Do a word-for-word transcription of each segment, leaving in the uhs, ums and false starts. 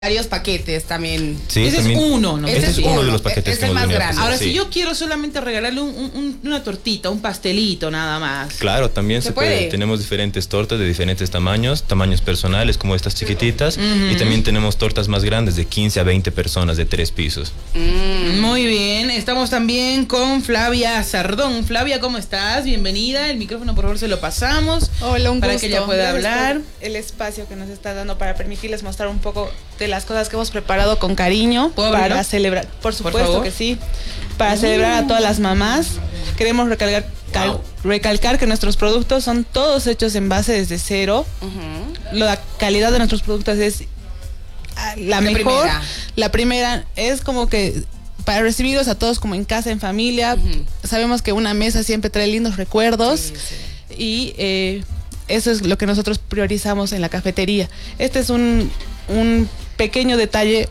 varios paquetes también. Sí, ese también, es uno, ¿no? Ese, ese es uno, uno de los paquetes es que el hemos más venido grande. a ofrecer, Ahora, sí. si yo quiero solamente regalarle un, un, una tortita, un pastelito nada más. Claro, también ¿Se se puede? puede? Tenemos diferentes tortas de diferentes tamaños, tamaños personales como estas chiquititas, uh-huh. y también tenemos tortas más grandes de quince a veinte personas de tres pisos. Mm. Muy bien, estamos también con Flavia Sardón. Flavia, ¿cómo estás? Bienvenida. El micrófono, por favor, se lo pasamos. Hola, un para gusto. que ella pueda Gracias hablar. por el espacio que nos está dando para permitirles mostrar un poco de las cosas que hemos preparado con cariño para celebrar. Por supuesto por que sí. Para uh. celebrar a todas las mamás. Queremos recalcar, cal, wow. recalcar que nuestros productos son todos hechos en base desde cero. Uh-huh. La calidad de nuestros productos es la, la mejor. Primera. La primera es como que para recibirlos a todos como en casa, en familia. Uh-huh. Sabemos que una mesa siempre trae lindos recuerdos. Sí, sí. Y eh, eso es lo que nosotros priorizamos en la cafetería. Este es un, un pequeño detalle.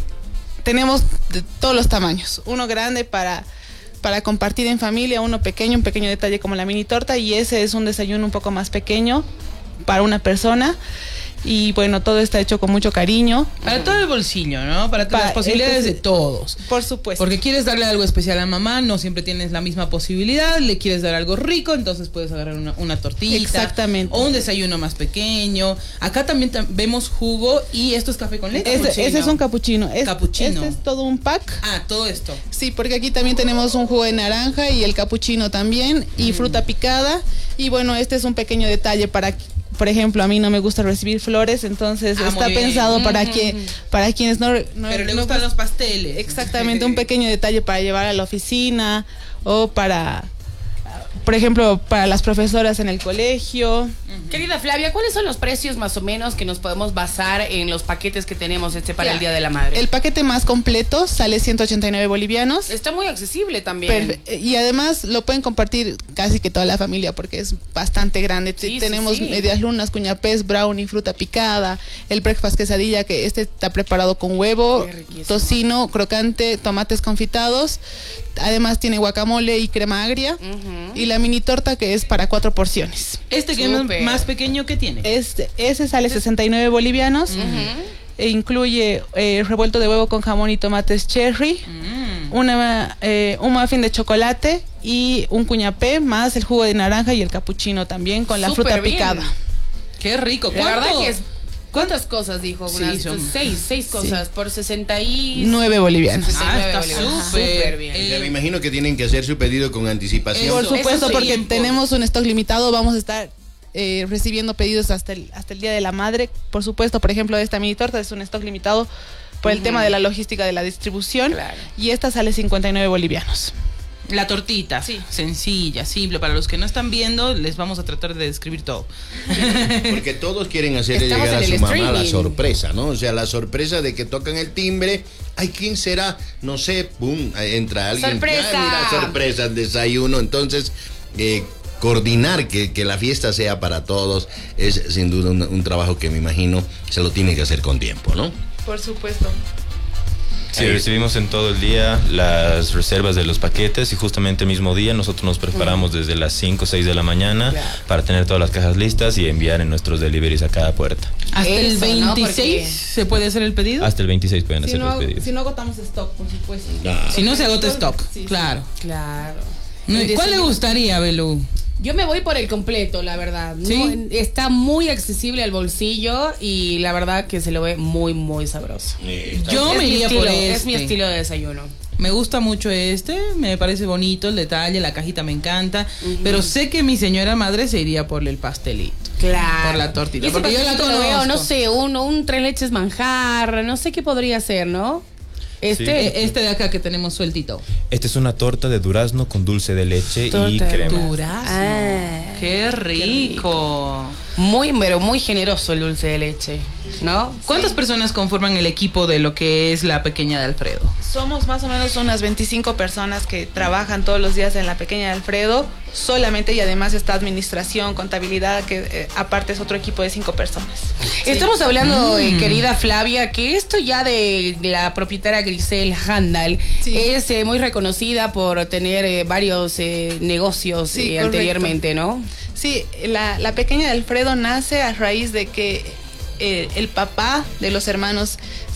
Tenemos de todos los tamaños. Uno grande para, para compartir en familia, uno pequeño, un pequeño detalle como la mini torta, y ese es un desayuno un poco más pequeño para una persona. Y bueno, todo está hecho con mucho cariño. Para todo el bolsillo, ¿no? Para, para las posibilidades este, de todos. Por supuesto. Porque quieres darle algo especial a mamá, no siempre tienes la misma posibilidad. Le quieres dar algo rico, entonces puedes agarrar una, una tortita. Exactamente. O un desayuno más pequeño. Acá también tam- vemos jugo y esto es café con leche. Ese, ese es un capuchino. Es, capuchino. Este es todo un pack. Ah, todo esto. Sí, porque aquí también tenemos un jugo de naranja y el capuchino también. Y mm. fruta picada. Y bueno, este es un pequeño detalle para... Por ejemplo, a mí no me gusta recibir flores, entonces ah, está pensado mm-hmm. para que para quienes no... no Pero le no, gustan los pasteles. Exactamente, un pequeño detalle para llevar a la oficina o para... Por ejemplo, para las profesoras en el colegio. Uh-huh. Querida Flavia, ¿cuáles son los precios más o menos que nos podemos basar en los paquetes que tenemos este para yeah. el Día de la Madre? El paquete más completo sale ciento ochenta y nueve bolivianos. Está muy accesible también. Perfe- y además lo pueden compartir casi que toda la familia porque es bastante grande. Sí, tenemos sí, sí. medias lunas, cuñapés, brownie, fruta picada, el breakfast quesadilla, que este está preparado con huevo, tocino, crocante, tomates confitados. Además tiene guacamole y crema agria. Uh-huh. Y la mini torta que es para cuatro porciones. ¿Este que es más pequeño que tiene? Este, ese sale sesenta y nueve bolivianos. Uh-huh. E incluye eh, revuelto de huevo con jamón y tomates cherry. Uh-huh. Una, eh, un muffin de chocolate y un cuñapé, más el jugo de naranja y el capuchino también con la Súper fruta bien. picada. Qué rico. La verdad que es... ¿Cuántas cosas dijo? Sí, Unas son... seis, seis cosas sí. por sesenta y nueve bolivianos. Ah, está súper bien. Eh, me imagino que tienen que hacer su pedido con anticipación. Por supuesto, Eso porque tiempo. tenemos un stock limitado. Vamos a estar eh, recibiendo pedidos hasta el, hasta el Día de la Madre. Por supuesto, por ejemplo, esta mini torta es un stock limitado por el uh-huh. tema de la logística de la distribución. Claro. Y esta sale cincuenta y nueve bolivianos. La tortita, sí. Sencilla, simple. Para los que no están viendo, les vamos a tratar de describir todo. Porque todos quieren hacerle Estamos llegar a su streaming. mamá la sorpresa, ¿no? O sea, la sorpresa de que tocan el timbre. Ay, ¿quién será? No sé, pum, entra alguien. ¡Sorpresa! Ah, mira, sorpresa, desayuno. Entonces, eh, coordinar que, que la fiesta sea para todos es sin duda un, un trabajo que me imagino se lo tiene que hacer con tiempo, ¿no? Por supuesto. Sí, recibimos en todo el día las reservas de los paquetes y justamente el mismo día nosotros nos preparamos desde las cinco o seis de la mañana claro. para tener todas las cajas listas y enviar en nuestros deliveries a cada puerta. ¿Hasta Eso, el veintiséis ¿no? se puede hacer el pedido? Hasta el veintiséis pueden si hacer no, los pedidos. Si no agotamos stock, por supuesto. No. Si no se agota stock, sí, claro. Claro. ¿Cuál le gustaría, Belú? Yo me voy por el completo, la verdad. ¿Sí? No, está muy accesible al bolsillo y la verdad que se lo ve muy, muy sabroso. Sí, Yo es me iría estilo, por este. Es mi estilo de desayuno. Me gusta mucho este, me parece bonito el detalle, la cajita me encanta, uh-huh. pero sé que mi señora madre se iría por el pastelito. Claro. Por la tortita. Y porque yo la conozco. Veo, no sé, un, un tres leches manjar, no sé qué podría ser, ¿no? Este, sí. este de acá que tenemos sueltito. Esta es una torta de durazno con dulce de leche torta y crema. Durazno. Ah, qué rico. Qué rico. Muy, pero muy generoso el dulce de leche, ¿no? ¿Cuántas sí. personas conforman el equipo de lo que es la Pequeña de Alfredo? Somos más o menos unas veinticinco personas que trabajan todos los días en la Pequeña de Alfredo, solamente, y además está administración, contabilidad, que eh, aparte es otro equipo de cinco personas. Sí. Estamos hablando, mm. eh, querida Flavia, que esto ya de la propietaria Grisel Handal sí. es eh, muy reconocida por tener eh, varios eh, negocios sí, eh, anteriormente, ¿no? Sí, la, la Pequeña de Alfredo nace a raíz de que eh, el papá de los hermanos